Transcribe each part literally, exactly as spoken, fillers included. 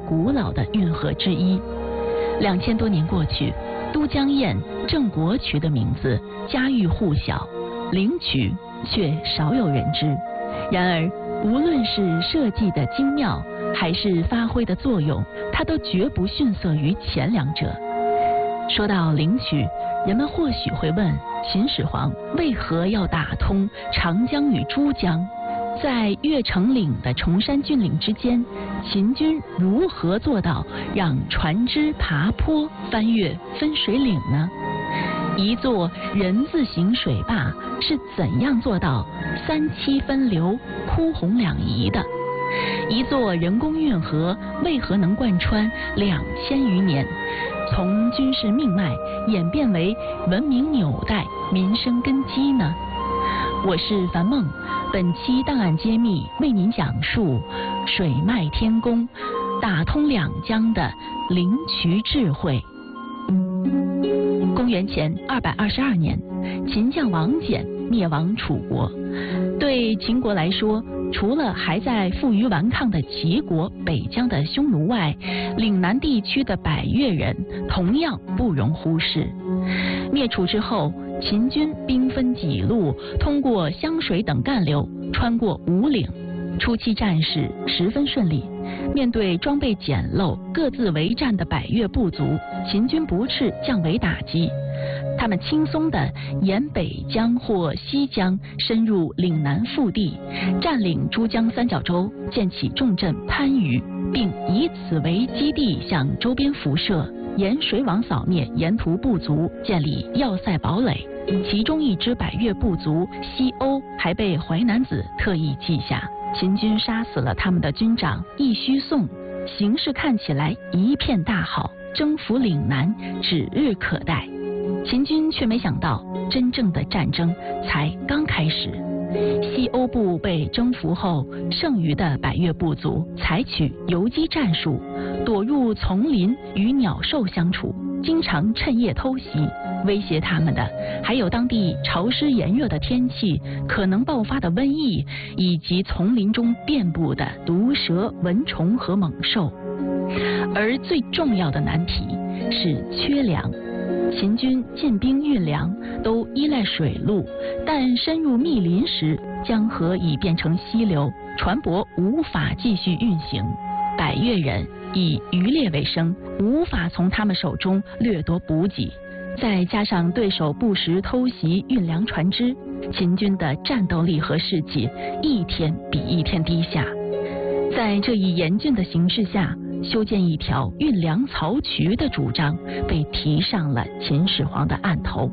古老的运河之一。两千多年过去，都江堰郑国渠的名字家喻户晓，灵渠却少有人知。然而，无论是设计的精妙，还是发挥的作用，它都绝不逊色于前两者。说到灵渠，人们或许会问，秦始皇为何要打通长江与珠江？在越城岭的崇山峻岭之间，秦军如何做到让船只爬坡翻越分水岭呢？一座人字形水坝是怎样做到三七分流、哭红两仪的？一座人工运河为何能贯穿两千余年，从军事命脉演变为文明纽带、民生根基呢？我是樊梦，本期档案揭秘为您讲述水脉天宫打通两江的灵渠智慧。公元前二百二十二年，秦将王翦灭亡楚国。对秦国来说，除了还在负隅顽抗的齐国、北疆的匈奴外，岭南地区的百越人同样不容忽视。灭楚之后，秦军兵分几路，通过湘水等干流，穿过五岭。初期战事十分顺利，面对装备简陋、各自为战的百越部族，秦军不斥降维打击。他们轻松地沿北江或西江深入岭南腹地，占领珠江三角洲，建起重镇番禺，并以此为基地向周边辐射，沿水网扫灭沿途部族，建立要塞堡垒。其中一支百越部族西欧还被淮南子特意记下，秦军杀死了他们的军长义须宋，形势看起来一片大好，征服岭南指日可待。秦军却没想到，真正的战争才刚开始。西欧部被征服后，剩余的百越部族采取游击战术，躲入丛林与鸟兽相处，经常趁夜偷袭。威胁他们的还有当地潮湿炎热的天气、可能爆发的瘟疫，以及丛林中遍布的毒蛇、蚊虫和猛兽。而最重要的难题是缺粮。秦军进兵运粮都依赖水路，但深入密林时，江河已变成溪流，船舶无法继续运行。百越人以渔猎为生，无法从他们手中掠夺补给。再加上对手不时偷袭运粮船只，秦军的战斗力和士气一天比一天低下。在这一严峻的形势下，修建一条运粮漕渠的主张被提上了秦始皇的案头。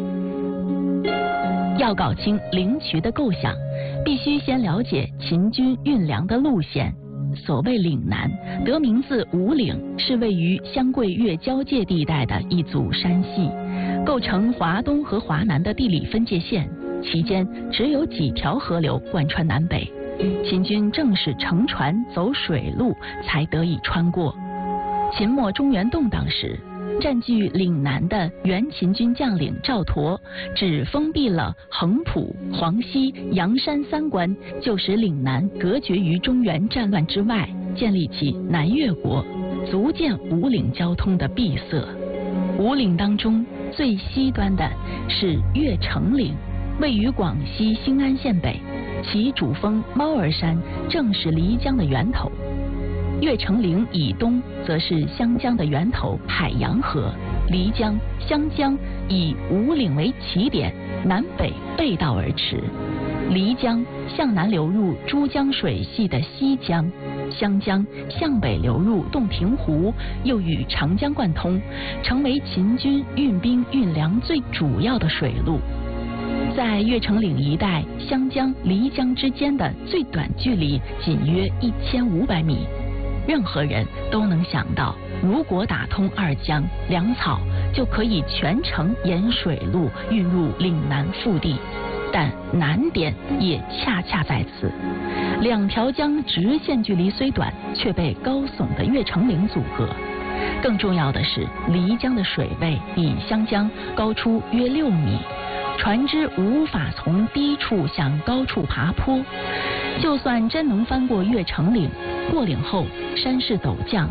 要搞清灵渠的构想，必须先了解秦军运粮的路线。所谓岭南，得名自五岭，是位于湘桂越交界地带的一组山系，构成华东和华南的地理分界线。其间只有几条河流贯穿南北，秦军正是乘船走水路才得以穿过。秦末中原动荡时，占据岭南的原秦军将领赵佗只封闭了横浦、黄溪、阳山三关，就使岭南隔绝于中原战乱之外，建立起南越国，足见五岭交通的闭塞。五岭当中最西端的是越城岭，位于广西兴安县北，其主峰猫儿山正是漓江的源头。越城岭以东则是湘江的源头海洋河，漓江、湘江以五岭为起点，南北背道而驰。漓江向南流入珠江水系的西江，湘江向北流入洞庭湖，又与长江贯通，成为秦军运兵运粮最主要的水路。在越城岭一带，湘江、漓江之间的最短距离仅约一千五百米。任何人都能想到，如果打通二江，粮草就可以全程沿水路运入岭南腹地。但难点也恰恰在此，两条江直线距离虽短，却被高耸的越城岭阻隔。更重要的是，漓江的水位比湘江高出约六米，船只无法从低处向高处爬坡。就算真能翻过越城岭，过岭后山势陡降，